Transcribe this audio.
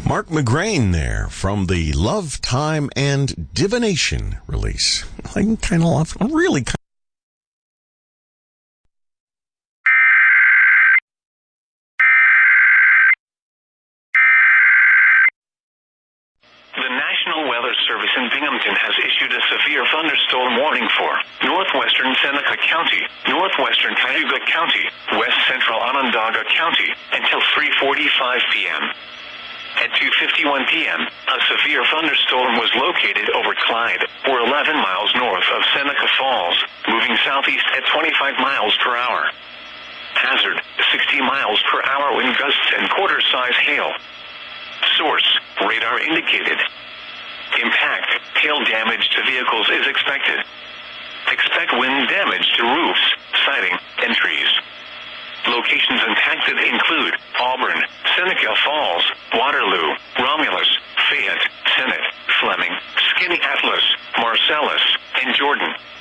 Mark McGrain there from the Love, Time, and Divination release. I kind of love, really kind The National Weather Service in Binghamton has issued a severe thunderstorm warning for northwestern Seneca County, northwestern Cayuga County, west central Onondaga County, until 3:45 p.m. At 2:51 p.m., a severe thunderstorm was located over Clyde, or 11 miles north of Seneca Falls, moving southeast at 25 miles per hour. Hazard, 60 miles per hour wind gusts and quarter-size hail. Source, radar indicated. Impact, hail damage to vehicles is expected. Expect wind damage to roofs, siding, and trees. Locations impacted include Auburn, Seneca Falls, Waterloo, Romulus, Fayette, Senate, Fleming, Skinny Atlas, Marcellus, and Jordan.